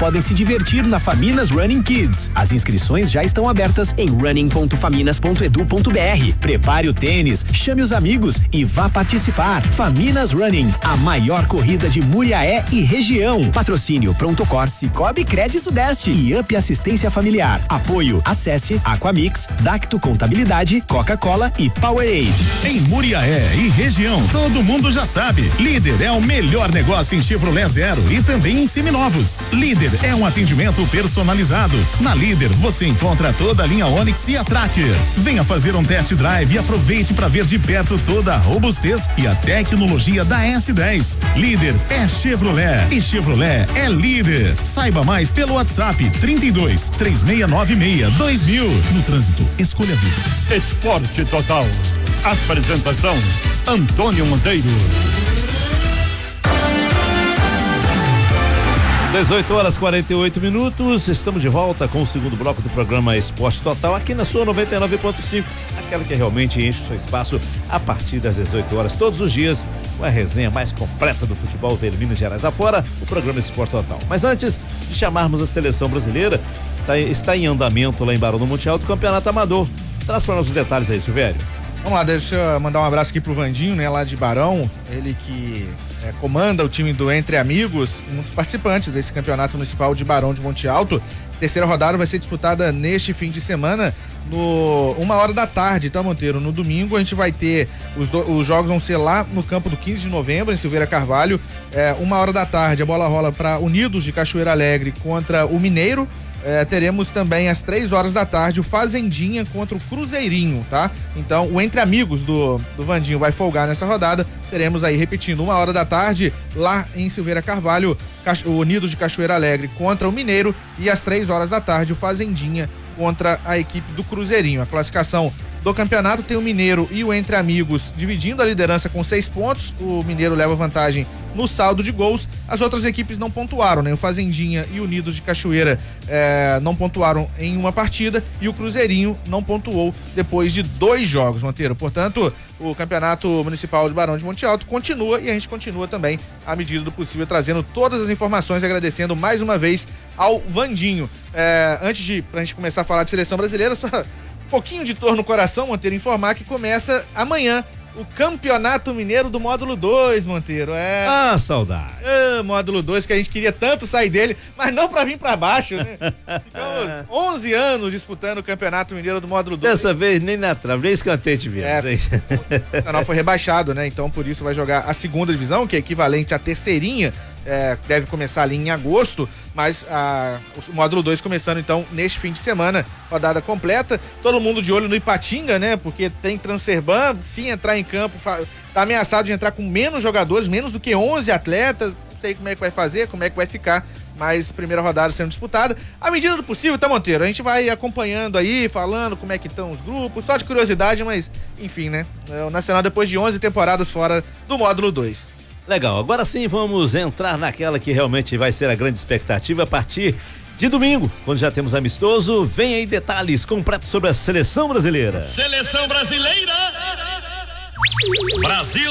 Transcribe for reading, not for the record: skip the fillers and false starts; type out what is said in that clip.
podem se divertir na Faminas Running Kids. As inscrições já estão abertas em running.faminas.edu.br. Prepare o tênis, chame os amigos e vá participar. Faminas Running, a maior corrida de Muriaé e região. Patrocínio Prontocor, Cicobi Cred Sudeste e Up Assistência Familiar. Apoio, acesse Aquamix, Dacto Contabilidade, Coca-Cola e Powerade. Em Muriaé e região, todo mundo já sabe. Líder é o melhor negócio em Chevrolet Zero e também em seminovos. Líder é um atendimento personalizado. Na Líder você encontra toda a linha Onix e a Tracker. Venha fazer um test drive e aproveite para ver de perto toda a robustez e a tecnologia da S10. Líder é Chevrolet e Chevrolet é líder. Saiba mais pelo WhatsApp 32 3696 2000. No trânsito, escolha a vida. Esporte Total. Apresentação: Antônio Monteiro. 18h48. Estamos de volta com o segundo bloco do programa Esporte Total aqui na sua 99.5, aquela que realmente enche o seu espaço a partir das 18 horas todos os dias, com a resenha mais completa do futebol de Minas Gerais afora, o programa Esporte Total. Mas antes de chamarmos a seleção brasileira, está em andamento lá em Barão do Monte Alto o Campeonato Amador. Traz para nós os detalhes aí, Silvério. Vamos lá, deixa eu mandar um abraço aqui pro Vandinho, né, lá de Barão, ele que comanda o time do Entre Amigos, um dos participantes desse campeonato municipal de Barão de Monte Alto. Terceira rodada vai ser disputada neste fim de semana, no 1h da tarde, tá, Monteiro? No domingo a gente vai ter, os jogos vão ser lá no campo do 15 de novembro, em Silveira Carvalho, 1h da tarde, a bola rola para Unidos de Cachoeira Alegre contra o Mineiro. Teremos também às 3h da tarde o Fazendinha contra o Cruzeirinho, tá? Então o Entre Amigos do Vandinho vai folgar nessa rodada. Teremos aí, repetindo, 1h da tarde lá em Silveira Carvalho, o Unidos de Cachoeira Alegre contra o Mineiro, e às 3h da tarde o Fazendinha contra a equipe do Cruzeirinho. A classificação do campeonato tem o Mineiro e o Entre Amigos dividindo a liderança com 6 pontos. O Mineiro leva vantagem no saldo de gols. As outras equipes não pontuaram, né? O Fazendinha e o Unidos de Cachoeira não pontuaram em uma partida, e o Cruzeirinho não pontuou depois de 2 jogos, Monteiro. Portanto, o Campeonato Municipal de Barão de Monte Alto continua, e a gente continua também, à medida do possível, trazendo todas as informações, agradecendo mais uma vez ao Vandinho. Pra gente começar a falar de seleção brasileira, só pouquinho de dor no coração, Monteiro, informar que começa amanhã o Campeonato Mineiro do Módulo 2, Monteiro. Saudade. Módulo 2, que a gente queria tanto sair dele, mas não pra vir pra baixo, né? Ficamos 11 anos disputando o Campeonato Mineiro do Módulo 2. Dessa vez nem na trave, nem escanteio tivemos. O canal foi rebaixado, né? Então por isso vai jogar a segunda divisão, que é equivalente à terceirinha, deve começar ali em agosto, mas o módulo 2 começando então neste fim de semana, rodada completa, todo mundo de olho no Ipatinga, né? Porque tem Transerban, se entrar em campo, tá ameaçado de entrar com menos jogadores, menos do que 11 atletas, não sei como é que vai fazer, como é que vai ficar, mas primeira rodada sendo disputada, à medida do possível, tá, Monteiro? A gente vai acompanhando aí, falando como é que estão os grupos, só de curiosidade, mas enfim, né? O Nacional, depois de 11 temporadas fora do módulo 2. Legal, agora sim vamos entrar naquela que realmente vai ser a grande expectativa a partir de domingo, quando já temos amistoso. Vem aí detalhes completos sobre a seleção brasileira. Seleção brasileira! Brasil!